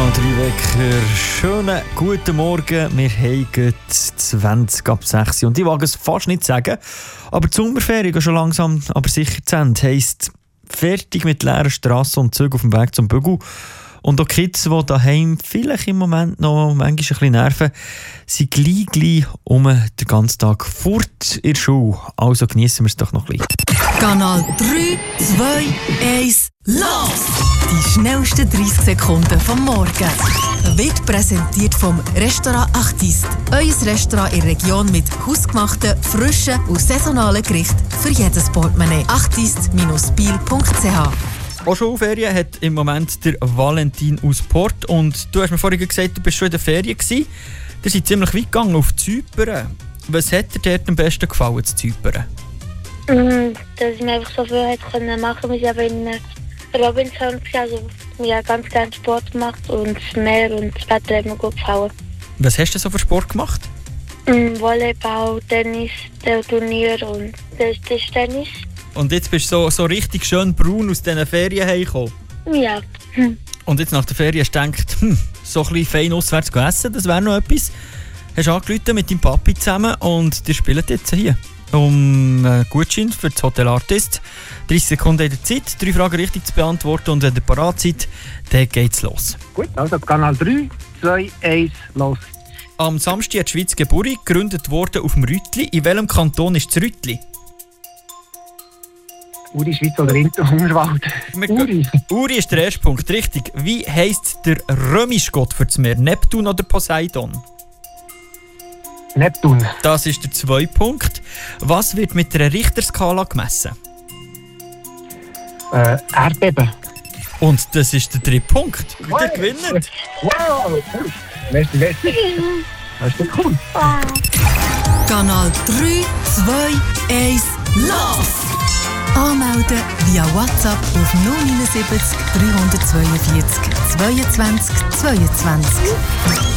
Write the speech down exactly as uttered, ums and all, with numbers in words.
Kanal drei Wecker. Schönen guten Morgen. Wir haben zwanzig ab sechs und ich wage es fast nicht sagen, aber die Sommerferien schon langsam, aber sicher zu Ende. Heisst, fertig mit leeren Strassen und Zügen auf dem Weg zum Bügel. Und auch Kids, die daheim vielleicht im Moment noch manchmal ein bisschen nerven, sind gleich, gleich um den ganzen Tag fort in der Schule. Also genießen wir es doch noch ein bisschen. Kanal drei, zwei, eins, los! Die schnellsten dreißig Sekunden vom Morgen. Wird präsentiert vom Restaurant Artiste. Euer Restaurant in der Region mit hausgemachten, frischen und saisonalen Gerichten für jedes Portemonnaie. artiste Bindestrich biel punkt c h. Auch Schulferien hat im Moment der Valentin aus Port. Und du hast mir vorhin gesagt, du bist schon in der Ferien gewesen. Ihr seid ziemlich weit gegangen auf Zypern. Was hat dir dort am besten gefallen, zu Zypern? Mm, dass ich mir einfach so viel hätte machen können. Wir waren in Robinson, also wir haben ganz gerne Sport gemacht und das Meer und das Wetter hat mir gut gefallen. Was hast du so für Sport gemacht? Mm, Volleyball, Tennis, Turnier und das ist Tennis. Und jetzt bist du so, so richtig schön braun aus diesen Ferien heimgekommen. Ja. Hm. Und jetzt nach der Ferien hast du gedacht, hm, so ein bisschen fein auswärts essen, das wäre noch etwas. Hast angerufen mit deinem Papi zusammen und die spielen jetzt hier um einen Gutschein für das Hotel Artist. dreißig Sekunden in der Zeit, drei Fragen richtig zu beantworten und wenn ihr parat seid, dann geht's los. Gut, also Kanal drei, zwei, eins, los. Am Samstag hat die Schweiz Geburt, gegründet worden auf dem Rütli. In welchem Kanton ist das Rütli? Uri, Schweiz oder Unterwald? Uri. Uri ist der erste Punkt, richtig. Wie heisst der römische Gott für das Meer? Neptun oder Poseidon? Neptun. Das ist der zweite Punkt. Was wird mit einer Richterskala gemessen? Äh, Erdbeben. Und das ist der dritte Punkt. Wow. Der gewinnt. Wow! Merci, merci. Das ist doch cool. Kanal drei, zwei, eins, los! Anmelden via WhatsApp auf null neun sieben drei zwei vier, zweiundzwanzig zweiundzwanzig.